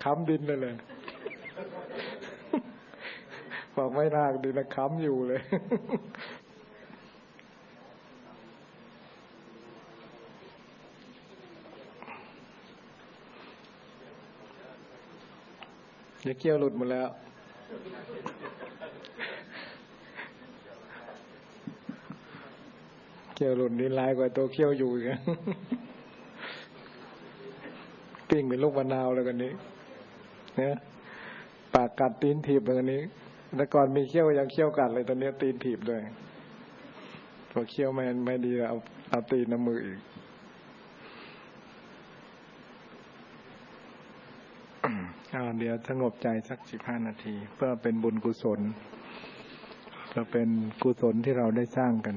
ค้ำดินเลยบอกไม่ลากดินนะค้ำอยู่เลยเดี๋ยวเขี้ยวหลุดหมดแล้วเขี้ยวหลุดนี่ลายกว่าตัวเขี้ยวอยู่อีกปิ้งเป็นลูกมะนาวแล้วกันนี้เนี่ยปากกัดตีนถีบแบบนี้แต่ก่อนมีเขี้ยวยังเขี้ยวกัดเลยตอนนี้ตีนถีบด้วยพอเขี้ยวไม่ดีเอาตีนน้ำมืออีกเดี๋ยวสงบใจสัก15 นาทีเพื่อเป็นบุญกุศลเพื่อเป็นกุศลที่เราได้สร้างกัน